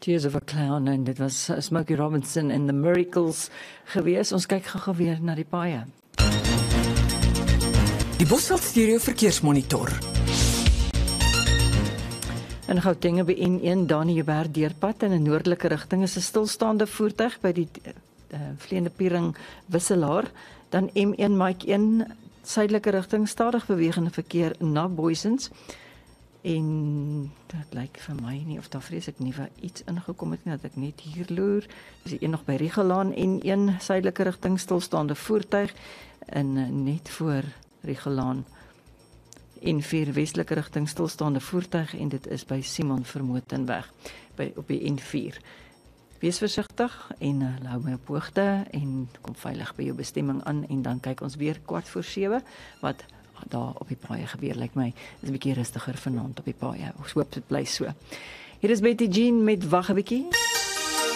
Tears of a Clown en dit was Smokey Robinson en The Miracles gewees. Ons kyk gou weer na die paaie. Die Bosveld Stereo Verkeersmonitor. In Gauteng by N1 Dani-Joubert deurpad in 'n noordelike rigting is 'n stilstaande voertuig by die Vleende Piering wisselaar. Dan M1 Mike 1 suidelike rigting stadig bewegende verkeer na Booysens. En dit lyk vir my nie of daar vreeslik nie vir iets ingekom het nie, dat ek net hier loer. Dis die een nog by Rigelaan N1 suidelike rigting stilstaande voertuig en net voor Rigelaan N4 westelike rigting stilstaande voertuig en dit is by Simon Vermotenweg op die N4. Wees versigtig en hou my op hoogte en kom veilig by jou bestemming aan en dan kyk ons weer 6:15 wat daar op die paaie gebeur. Lyk my is 'n bietjie rustiger vanaand op die paaie. Ons hoop dit bly so. Hier is Betty Jean met Wag 'n bietjie.